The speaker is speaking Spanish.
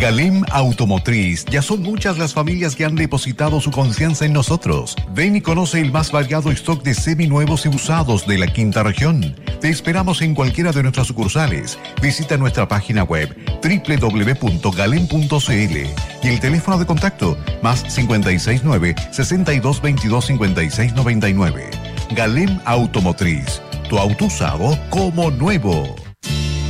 Galem Automotriz, ya son muchas las familias que han depositado su confianza en nosotros. Ven y conoce el más variado stock de seminuevos y usados de la quinta región. Te esperamos en cualquiera de nuestras sucursales. Visita nuestra página web www.galem.cl y el teléfono de contacto más 569-6222-5699. Galem Automotriz, tu auto usado como nuevo.